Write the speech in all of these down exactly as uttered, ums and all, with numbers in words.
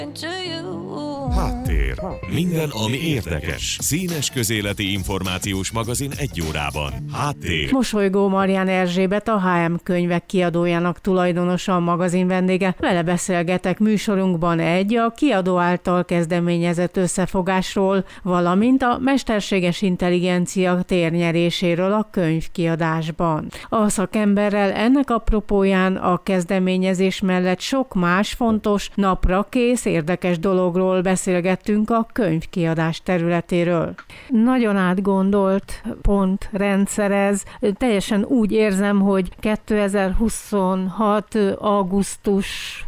Háttér. Minden, ami érdekes. Színes közéleti információs magazin egy órában. Háttér. Mosolygó Marján Erzsébet, a há em könyvek kiadójának tulajdonosa, a magazin vendége. Vele beszélgetek műsorunkban egy a kiadó által kezdeményezett összefogásról, valamint a mesterséges intelligencia térnyeréséről a könyvkiadásban. A szakemberrel ennek apropóján a kezdeményezés mellett sok más fontos, napra kész, érdekes dologról beszélgettünk a könyvkiadás területéről. Nagyon átgondolt pont rendszerez. Teljesen úgy érzem, hogy kétezer-huszonhat. augusztus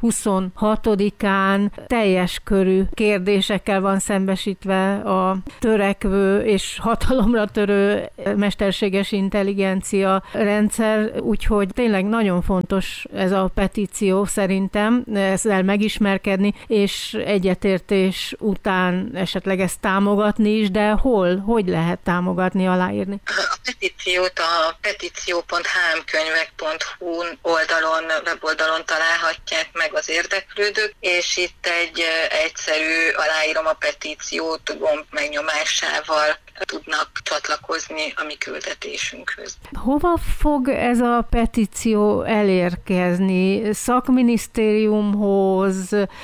huszonhatodikán teljes körű kérdésekkel van szembesítve a törekvő és hatalomra törő mesterséges intelligencia rendszer, úgyhogy tényleg nagyon fontos ez a petíció szerintem, ezzel megismerkedni, és egyetértés után esetleg ezt támogatni is, de hol, hogy lehet támogatni, aláírni? A petíciót a petíció pont h m könyvek pont h u oldalon, weboldalon találhatják meg az érdeklődők, és itt egy egyszerű aláírom a petíciót gomb megnyomásával tudnak csatlakozni a mi küldetésünkhöz. Hova fog ez a petíció elérkezni? Szakminisztériumhoz,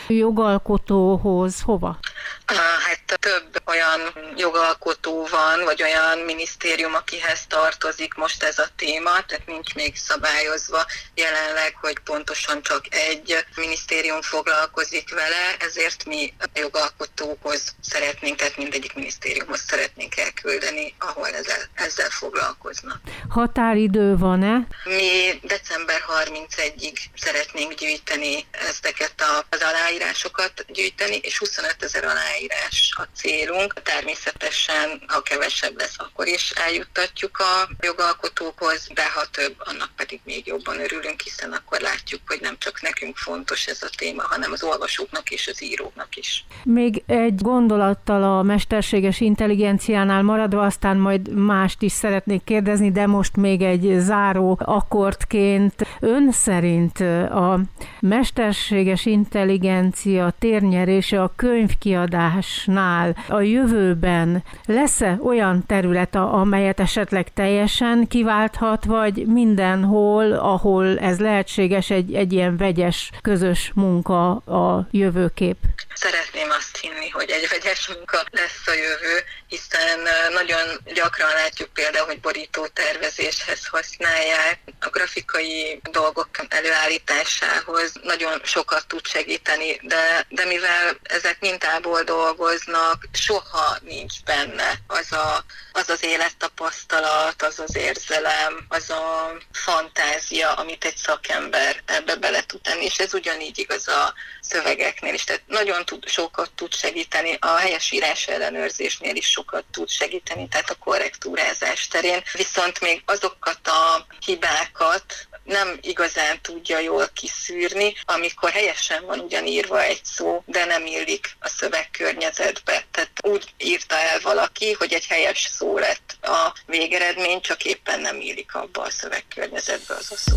jogalkotóhoz, hova? Hát több olyan jogalkotó van, vagy olyan minisztérium, akihez tartozik most ez a téma, tehát nincs még szabályozva jelenleg, hogy pontosan csak egy minisztérium foglalkozik vele, ezért mi a jogalkotóhoz szeretnénk, tehát mindegyik minisztériumhoz szeretnénk elküldeni, ahol ezzel, ezzel foglalkoznak. Határidő van-e? Mi december harmincegyedikéig szeretnénk gyűjteni ezeket az aláírásokat gyűjteni, és huszonötezer aláírás a célunk. Természetesen, ha kevesebb lesz, akkor is eljuttatjuk a jogalkotókhoz, de ha több, annak pedig még jobban örülünk, hiszen akkor látjuk, hogy nem csak nekünk fontos ez a téma, hanem az olvasóknak és az íróknak is. Még egy gondolattal a mesterséges intelligenciánál maradva, aztán majd mást is szeretnék kérdezni, de most még egy záró akkordként. Ön szerint a mesterséges intelligencia térnyerése a könyvkiadásnál a jövőben lesz-e olyan terület, amelyet esetleg teljesen kiválthat, vagy mindenhol, ahol ez lehetséges, egy, egy ilyen vegyes, közös munka a jövőkép? Szeretném azt hinni, hogy egy vegyes munka lesz a jövő, hiszen nagyon gyakran látjuk például, hogy borítótervezéshez használják, a grafikai dolgok előállításához nagyon sokat tud segíteni, de, de mivel ezek mintából dolgoznak, soha nincs benne az a, az, az élettapasztalat, az az érzelem, az a fantázia, amit egy szakember ebbe bele tud tenni, és ez ugyanígy igaz a szövegeknél is. Tehát nagyon tud, sokat tud segíteni, a helyesírás ellenőrzésnél is sokat tud segíteni, tehát a korrektúrázás terén, viszont még azokat a hibákat nem igazán tudja jól kiszűrni, amikor helyesen van ugyan írva egy szó, de nem illik a szövegkörnyezetbe. Tehát úgy írta el valaki, hogy egy helyes szó lett a végeredmény, csak éppen nem illik abba a szövegkörnyezetbe az a szó.